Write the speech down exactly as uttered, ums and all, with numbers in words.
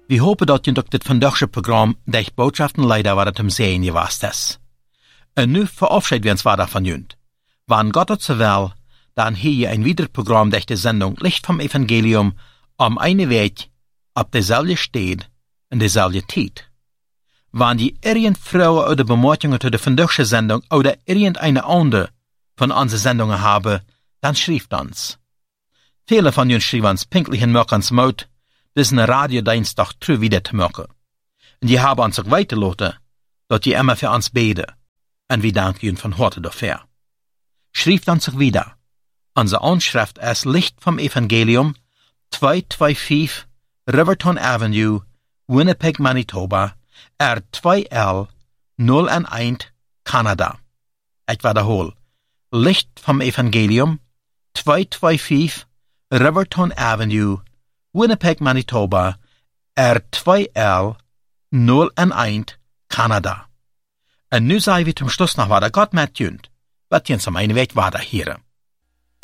We hopen dat je durch dit vandaagse programma de boodschappen leider waar het om zijn geweest is. En nu verabschieden we ons waar daarvan junt. Wann Gott het zo wil, dan hier je een wieder programma durch de zendung Licht vom Evangelium om eine Weg op dezelfde stad en dezelfde tijd. Wann die irgend Frauen oder Bemerkungen zu der vandaagse zendung oder irgendeine andere von onze zendungen haben, dan schrijft ons. Viele von uns schrijven ons pinklich en morgens mout, dus een radiodienst toch terug wieder te maken. En die hebben ons ook weitergelaten, dat die immer für ons beden. En we danken jullie van harte dafür. Schrijft ons ook wieder. Onze Anschrift is Licht vom Evangelium, tweehonderdvijfentvijftig Riverton Avenue, Winnipeg, Manitoba, R twee L nul een, Canada. Ik wiederhol. Licht vom Evangelium, tweehonderdvijfentvijftig Riverton Avenue, Winnipeg, Manitoba, R twee L nul een, Canada. En nu zijn we zum Schluss noch weiter Gott met junt. Wat jens am eine Weg weiter hier.